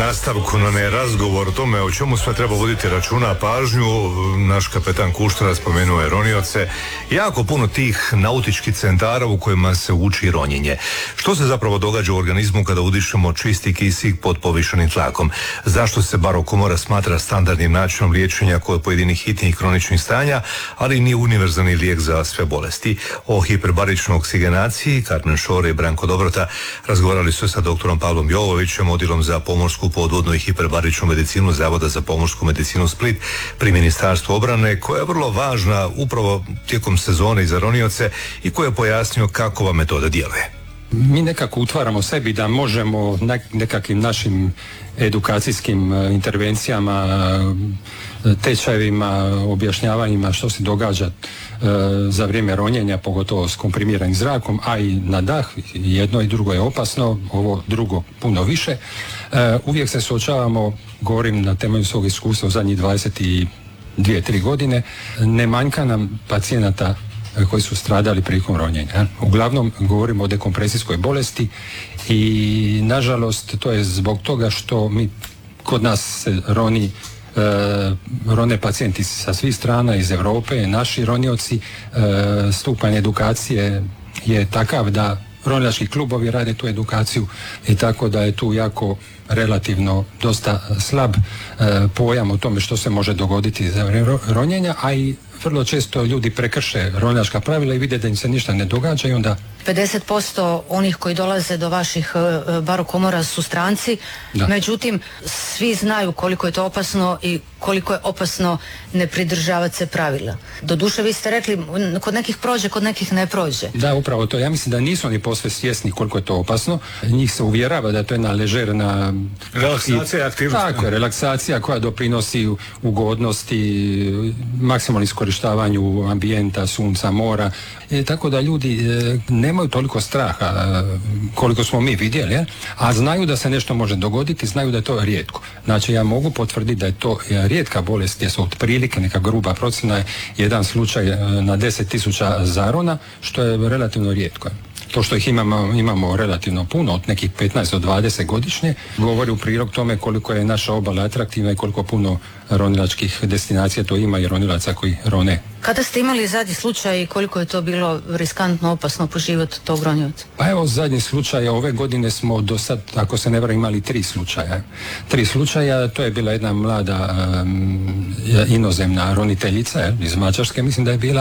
nastavku na onaj razgovor o tome o čemu sve treba voditi računa, pažnju, naš kapetan Kuštara spomenuo je ronioce, jako puno tih nautičkih centara u kojima se uči ronjenje. Što se zapravo događa u organizmu kada udišemo čisti kisik pod povišenim tlakom? Zašto se barokomora smatra standardnim načinom liječenja kod pojedinih hitnih kroničnih stanja, ali nije univerzalni lijek za sve bolesti? O hiperbaričnoj oksigenaciji Carmen Šore i Branko Dobrota razgovarali su sa doktorom Pavlom Jovovićem, odjelom za pomorsku, podvodnu i hiperbaričnu medicinu Zavoda za pomorsku medicinu Split pri Ministarstvu obrane, koja je vrlo važna upravo tijekom sezone i za ronioce i koja je pojasnio kako ova metoda djeluje. Mi nekako utvaramo sebi da možemo nekakvim našim edukacijskim intervencijama, tečajevima, objašnjavanjima što se događa za vrijeme ronjenja, pogotovo s komprimiranim zrakom, a i na dah, jedno i drugo je opasno, ovo drugo puno više. Uvijek se suočavamo, govorim na temelju svog iskustva u zadnjih 22-3 godine, ne manjka nam pacijenata koji su stradali prilikom ronjenja. Uglavnom govorimo o dekompresijskoj bolesti i nažalost to je zbog toga što kod nas se rone pacijenti sa svih strana iz Europe, naši ronioci, stupanj edukacije je takav da ronilački klubovi rade tu edukaciju i tako da je tu jako relativno dosta slab pojam o tome što se može dogoditi za vrijeme ronjenja, a i vrlo često ljudi prekrše ronilačka pravila i vide da im se ništa ne događa i onda 50% onih koji dolaze do vaših barokomora su stranci, međutim svi znaju koliko je to opasno i koliko je opasno ne pridržavati se pravila. Doduše vi ste rekli kod nekih prođe, kod nekih ne prođe. Da, upravo to. Ja mislim da nisu oni posve svjesni koliko je to opasno. Njih se uvjerava da je to jedna ležerna relaksacija, aktivnost. Tako je, relaksacija koja doprinosi ugodnosti, maksimalno iskorištavanju ambijenta, sunca, mora. Tako da ljudi nemaju toliko straha koliko smo mi vidjeli, a znaju da se nešto može dogoditi, znaju da je to rijetko. Znači ja mogu potvrditi da je to rijetka bolest gdje su otprilike neka gruba procjena je jedan slučaj na 10.000 zarona, što je relativno rijetko. To što ih imamo relativno puno, od nekih 15 do 20 godišnje, govori u prilog tome koliko je naša obala atraktivna i koliko puno ronilačkih destinacija to ima i ronilaca koji rone. Kada ste imali zadnji slučaj i koliko je to bilo riskantno, opasno po život tog ronioca? Pa evo, zadnji slučaj ove godine smo do sad, ako se ne varam, imali 3 slučaja. 3 slučaja, to je bila jedna mlada inozemna roniteljica iz Mađarske, mislim da je bila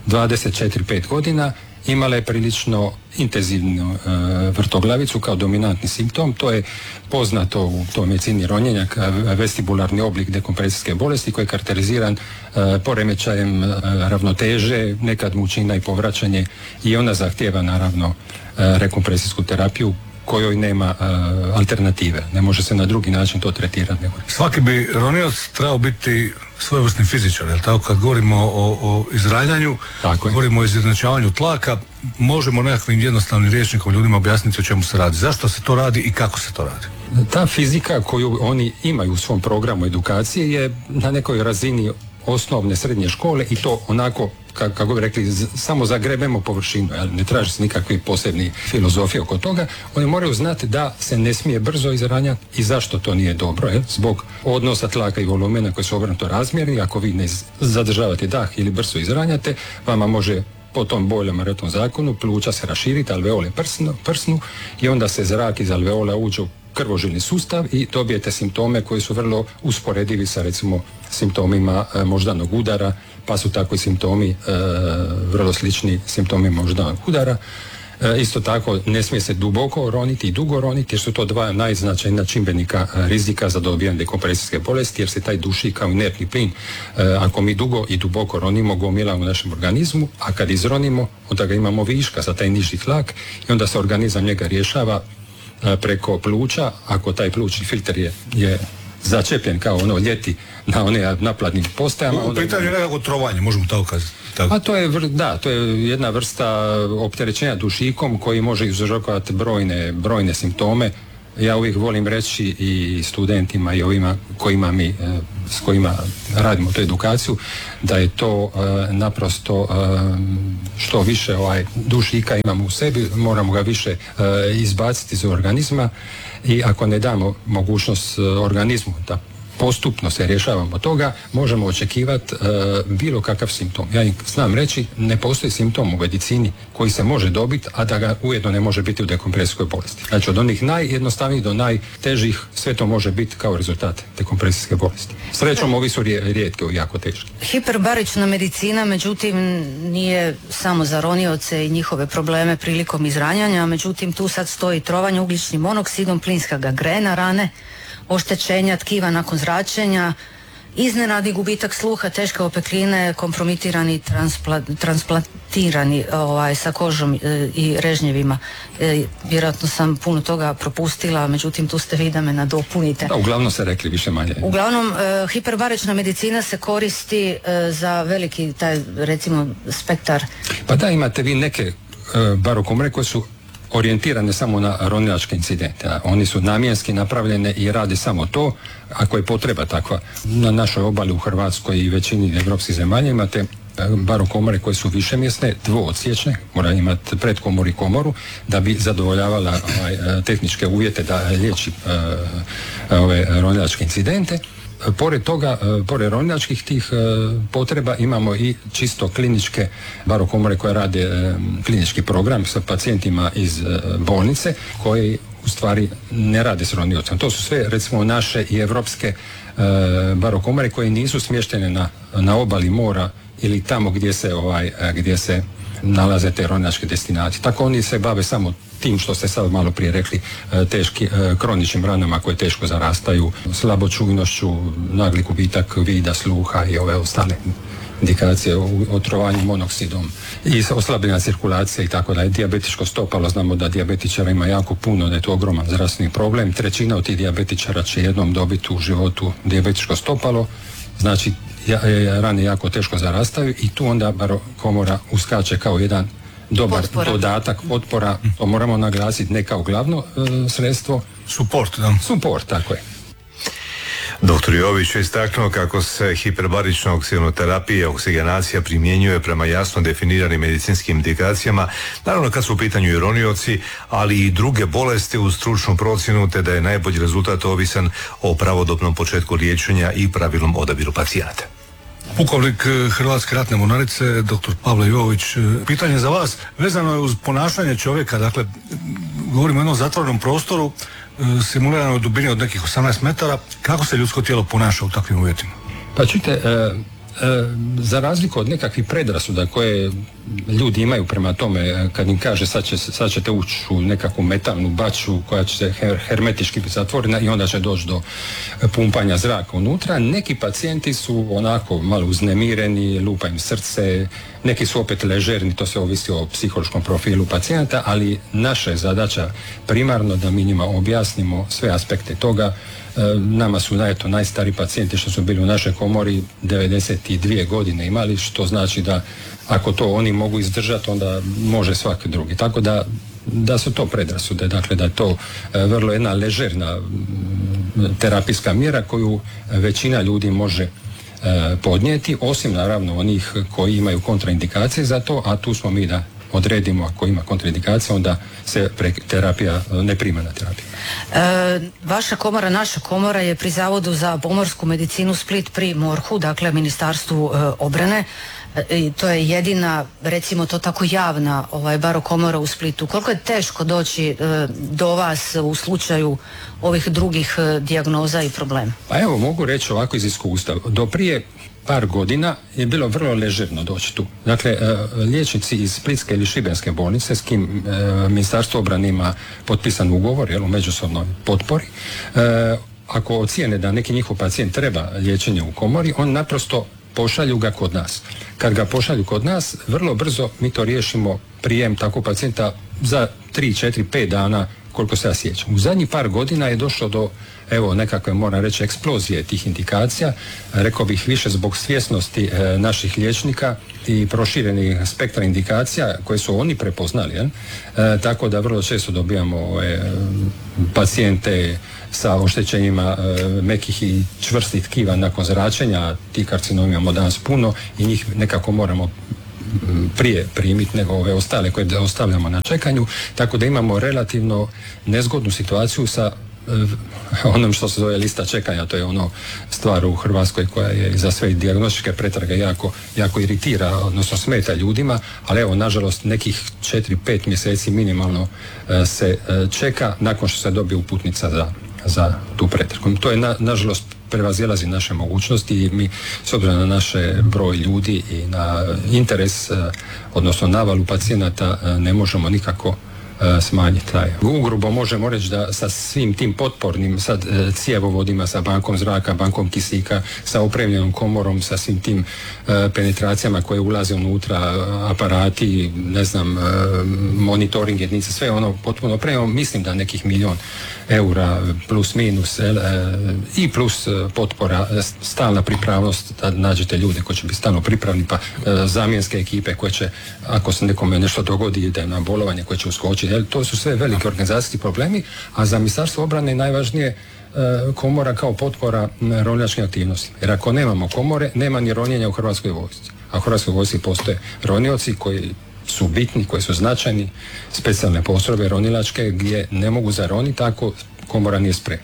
24-5 godina. Imala je prilično intenzivnu vrtoglavicu kao dominantni simptom. To je poznato u toj medicini ronjenja, vestibularni oblik dekompresijske bolesti koji je karakteriziran poremećajem ravnoteže, nekad mučina i povraćanje, i ona zahtijeva naravno rekompresijsku terapiju kojoj nema alternative. Ne može se na drugi način to tretirati. Svaki bi ronioc trebao biti svojevrsni fizičar, jel tako? Kad govorimo o izranjanju, govorimo o izjednačavanju tlaka, možemo nekakvim jednostavnim rječnikom ljudima objasniti o čemu se radi. Zašto se to radi i kako se to radi? Ta fizika koju oni imaju u svom programu edukacije je na nekoj razini osnovne, srednje škole i to onako, kako bi rekli, samo zagrebemo površinu, ne traži se nikakve posebne filozofije oko toga. Oni moraju znati da se ne smije brzo izranjati i zašto to nije dobro, zbog odnosa tlaka i volumena koji su obrnuto razmjerni. Ako vi ne zadržavate dah ili brzo izranjate, vama može po tom boljom retnom zakonu pluća se raširiti, alveole prsnu i onda se zrak iz alveola uđe u krvožilni sustav i dobijete simptome koji su vrlo usporedivi sa recimo simptomima moždanog udara, pa su tako i simptomi vrlo slični simptomima moždanog udara. Isto tako ne smije se duboko roniti i dugo roniti jer su to dva najznačajnija čimbenika rizika za dobijanje dekompresijske bolesti, jer se taj duši kao inertni plin. Ako mi dugo i duboko ronimo, gomila u našem organizmu, a kad izronimo, onda ga imamo viška za taj niži tlak i onda se organizam njega rješava preko pluća. Ako taj plućni filter je začepljen kao ono ljeti na one napladnim postajama. U pitanju je nekako trovanje, možemo tako kazati. A to je jedna vrsta opterećenja dušikom koji može uzrokovati brojne simptome. Ja uvijek volim reći i studentima i ovima kojima mi s kojima radimo tu edukaciju, da je to naprosto što više dušika imamo u sebi, moramo ga više izbaciti iz organizma i ako ne damo mogućnost organizmu da postupno se rješavamo toga, možemo očekivati bilo kakav simptom. Ja im znam reći, ne postoji simptom u medicini koji se može dobiti, a da ga ujedno ne može biti u dekompresijskoj bolesti. Znači od onih najjednostavnijih do najtežih, sve to može biti kao rezultat dekompresijske bolesti. Srećom, ovi su rijetki, jako teški. Hiperbarična medicina, međutim, nije samo za ronioce i njihove probleme prilikom izranjanja, međutim, tu sad stoji trovanje ugljičnim monoksidom, plinska gangrena rane, oštećenja tkiva nakon zračenja, iznenadni gubitak sluha, teške opekline, kompromitirani transplantirani sa kožom i režnjevima. Vjerojatno sam puno toga propustila, međutim tu ste vi da me nadopunite. Da, uglavnom se rekli više manje. Uglavnom, hiperbarična medicina se koristi za veliki taj, recimo, spektar. Pa da, imate vi neke barokomore koje su orijentirane samo na ronilačke incidente. Oni su namjenski napravljene i rade samo to, ako je potreba takva. Na našoj obali u Hrvatskoj i većini evropskih zemalja imate barokomore koje su višemjesne, dvoodsječne, mora imati predkomoru i komoru da bi zadovoljavala tehničke uvjete da liječi ove ronilačke incidente. Pored toga, pored ronilačkih tih potreba imamo i čisto kliničke barokomore koje rade klinički program sa pacijentima iz bolnice koji u stvari ne rade s roniocem. To su sve recimo naše i evropske barokomore koje nisu smještene na obali mora ili tamo gdje se nalaze te ronilačke destinacije. Tako oni se bave samo tim što ste sad malo prije rekli, teški kroničnim ranama koje teško zarastaju, slabočujnošću, nagli gubitak vida, sluha i ove ostale indikacije o otrovanju monoksidom i oslabljena cirkulacija i tako dalje. Dijabetičko stopalo, znamo da dijabetičara ima jako puno, da je to ogroman zdravstveni problem. 1/3 od tih dijabetičara će jednom dobiti u životu dijabetičko stopalo, znači rane jako teško zarastaju i tu onda barokomora uskače kao jedan dobar dodatak, potpora, to moramo naglasiti, ne kao glavno sredstvo. Support, da. Support, tako je. Dr. Jović je istaknuo kako se hiperbarična oksigenoterapija, oksigenacija primjenjuje prema jasno definiranim medicinskim indikacijama, naravno kad su u pitanju i ronioci, ali i druge bolesti uz stručnu procjenu, te da je najbolji rezultat ovisan o pravodobnom početku liječenja i pravilnom odabiru pacijenata. Pukovnik Hrvatske ratne mornarice, dr. Pavle Jović, pitanje za vas vezano je uz ponašanje čovjeka, dakle govorimo o jednom zatvorenom prostoru, simuliranoj dubini od nekih 18 metara, kako se ljudsko tijelo ponaša u takvim uvjetima? Pa čujte, za razliku od nekakvih predrasuda koje ljudi imaju prema tome, kad im kaže sad ćete ući u nekakvu metalnu baču koja će se hermetički biti zatvorena i onda će doći do pumpanja zraka unutra, neki pacijenti su onako malo uznemireni, lupa im srce, neki su opet ležerni, to se ovisi o psihološkom profilu pacijenta, ali naša je zadaća primarno da mi njima objasnimo sve aspekte toga. Nama su najstari pacijenti što su bili u našoj komori 92 godine imali, što znači da ako to oni mogu izdržati, onda može svaki drugi. Tako da su to predrasude, dakle da je to vrlo jedna ležerna terapijska mjera koju većina ljudi može podnijeti, osim naravno onih koji imaju kontraindikacije za to, a tu smo mi da odredimo ako ima kontraindikacija, onda se terapija, neprimjena terapija. Vaša komora, naša komora je pri Zavodu za pomorsku medicinu Split pri MORH-u, dakle Ministarstvu obrane. I to je jedina, recimo to tako, javna barokomora u Splitu. Koliko je teško doći do vas u slučaju ovih drugih dijagnoza i problema? Pa evo, mogu reći ovako iz iskustva. Do prije par godina je bilo vrlo ležerno doći tu. Dakle, liječnici iz Splitske ili Šibenske bolnice s kim Ministarstvo obrane ima potpisan ugovor u međusobnoj potpori, ako ocijene da neki njihov pacijent treba liječenje u komori, on naprosto pošalju ga kod nas. Kad ga pošalju kod nas, vrlo brzo mi to riješimo, prijem takvog pacijenta za 3, 4, 5 dana koliko se ja sjećam. U zadnjih par godina je došlo do, evo, nekakve, moram reći, eksplozije tih indikacija, rekao bih više zbog svjesnosti naših liječnika i proširenih spektra indikacija koje su oni prepoznali, tako da vrlo često dobijamo pacijente sa oštećenjima mekih i čvrstih tkiva nakon zračenja. Ti karcinomi imamo danas puno i njih nekako moramo prije primiti nego ove ostale koje ostavljamo na čekanju, tako da imamo relativno nezgodnu situaciju sa onom što se zove lista čekanja. To je ono stvar u Hrvatskoj koja je za sve dijagnostičke pretrage jako iritira, odnosno smeta ljudima, ali evo, nažalost, nekih 4-5 mjeseci minimalno se čeka nakon što se dobije uputnica za tu pretragu. To je nažalost prevazilazi naše mogućnosti i mi, s obzirom na naše broj ljudi i na interes, odnosno navalu pacijenata, ne možemo nikako smanjiti taj. Ugrubo možemo reći da sa svim tim potpornim sad cijevovodima, sa bankom zraka, bankom kisika, sa opremljenom komorom, sa svim tim penetracijama koje ulaze unutra, aparati, ne znam, monitoring jedinice, sve ono potpuno opremljeno, mislim da nekih 1 milijun eura plus minus i plus potpora, stalna pripravnost da nađete ljude koji će biti stalno pripravni, pa zamjenske ekipe koje će, ako se nekome nešto dogodi, ide na bolovanje, koje će uskočiti. To su sve veliki organizacijski problemi, a za Ministarstvo obrane je najvažnije komora kao potpora ronilačkim aktivnosti. Jer ako nemamo komore, nema ni ronjenja u Hrvatskoj vojsci. A u Hrvatskoj vojsci postoje ronioci koji su bitni, koji su značajni, specijalne postrojbe ronilačke gdje ne mogu zaroniti ako komora nije spremna.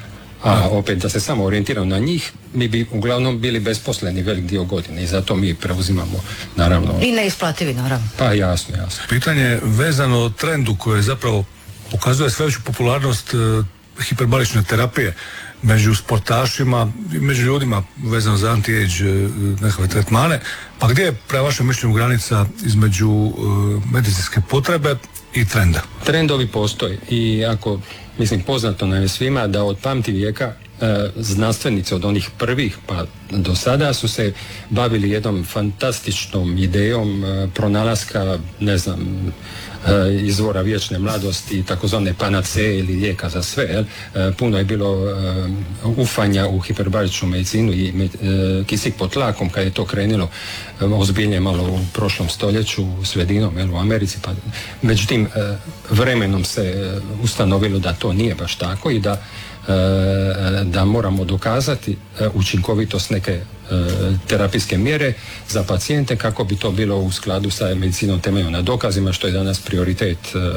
A opet da se samo orijentiramo na njih, mi bi uglavnom bili besposleni velik dio godine i zato mi preuzimamo, naravno. I neisplativi, naravno. Pa jasno. Pitanje je vezano o trendu koje zapravo pokazuje sve veću popularnost hiperbarične terapije među sportašima i među ljudima vezano za anti-age nekakve tretmane. Pa gdje je prema vašem mišljenju granica između medicinske potrebe i trenda? Trendovi postoje i ako, mislim, poznato nam je svima da od pamti vijeka znanstvenici od onih prvih pa do sada su se bavili jednom fantastičnom idejom pronalaska, ne znam, izvora vječne mladosti, takozvane panaceje ili lijeka za sve. Puno je bilo ufanja u hiperbaričnu medicinu i kisik pod tlakom kad je to krenulo ozbiljnije malo u prošlom stoljeću, sredinom u Americi. Pa, međutim, vremenom se ustanovilo da to nije baš tako i da moramo dokazati učinkovitost neke terapijske mjere za pacijente kako bi to bilo u skladu sa medicinom temeljeno na dokazima, što je danas prioritet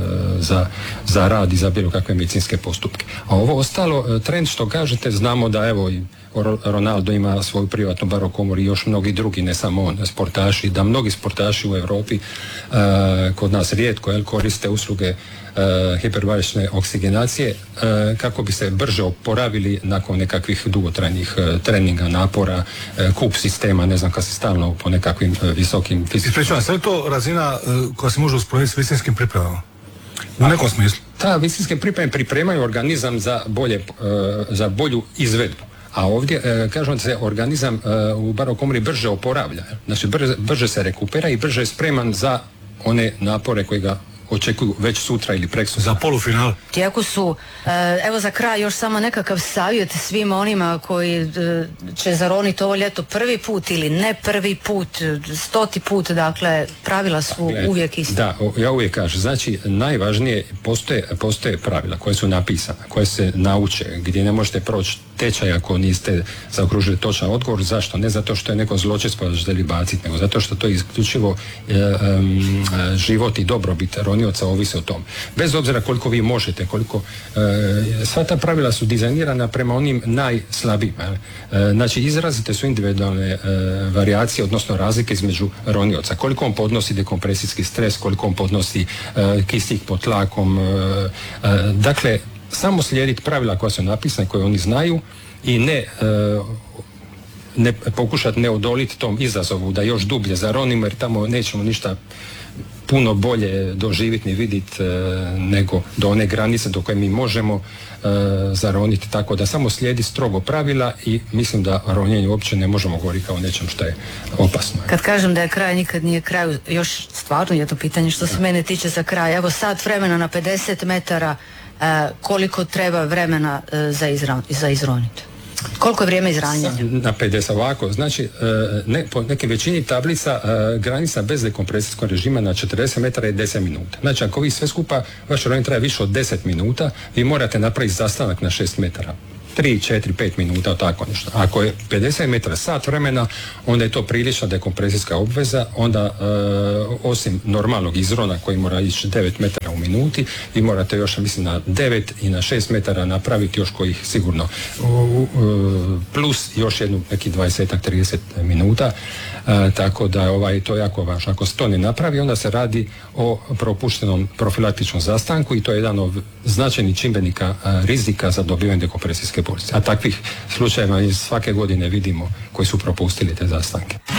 za rad i za bilo kakve medicinske postupke. A ovo ostalo, trend što kažete, znamo da evo i Ronaldo ima svoju privatnu barokomoru i još mnogi drugi, ne samo on, sportaši, da mnogi sportaši u Europi kod nas rijetko koriste usluge hiperbarične oksigenacije kako bi se brže oporavili nakon nekakvih dugotrajnih treninga, napora, kup sistema, ne znam, kad se stalno po nekakvim visokim fizičkim... Ispričavam, sve je to razina koja se može usporediti s visinskim pripremama? U nekom smislu? Ta visinske pripreme pripremaju organizam za bolju izvedbu. A ovdje, kažem, se organizam u barokomori brže oporavlja. Znači, brže se rekupera i brže je spreman za one napore koje ga očekuju već sutra ili preksutra. Za polufinal. Iako su, evo za kraj još samo nekakav savjet svima onima koji će zaroniti ovo ljeto prvi put ili ne prvi put, 100. put, dakle pravila su uvijek ista. Da, ja uvijek kažem, znači najvažnije, postoje pravila koje su napisane, koje se nauče, gdje ne možete proći tečaj ako niste zaokružili točan odgovor. Zašto? Ne zato što je neko zločest pa želi baciti, nego zato što to je isključivo život i dobrobit ronioca ovisi o tom. Bez obzira koliko vi možete, koliko... sva ta pravila su dizajnirana prema onim najslabijima. Znači, izrazite su individualne varijacije, odnosno razlike između ronioca. Koliko on podnosi dekompresijski stres, koliko on podnosi kisik pod tlakom. Dakle, samo slijediti pravila koja su napisane, koje oni znaju i ne pokušati ne odoliti tom izazovu da još dublje zaronimo, jer tamo nećemo ništa puno bolje doživjeti ni vidjeti nego do one granice do koje mi možemo zaroniti, tako da samo slijedi strogo pravila i mislim da ronjenje uopće ne možemo govoriti kao nečem što je opasno. Kad kažem da je kraj, nikad nije kraj. Još stvarno jedno pitanje što se mene tiče za kraj. Evo, sat vremena na 50 metara koliko treba vremena za izroniti? Koliko je vrijeme izranjanja? Na 50 ovako, znači po nekim većini tablica granica bez dekompresijskog režima na 40 metara je 10 minuta. Znači ako vi sve skupa, vaš ronjenje traje više od 10 minuta, vi morate napraviti zastanak na 6 metara. 3, 4, 5 minuta, tako nešto. Ako je 50 metara sat vremena, onda je to prilična dekompresijska obveza, onda osim normalnog izrona koji mora ići 9 metara u minuti, vi morate još, mislim, na 9 i na 6 metara napraviti još kojih sigurno plus još neki 20-30 minuta, tako da to je jako važno. Ako se to ne napravi, onda se radi o propuštenom profilaktičnom zastanku i to je jedan od značajnih čimbenika rizika za dobivanje dekompresijske bolesti. A takvih slučajeva iz svake godine vidimo koji su propustili te zastanke.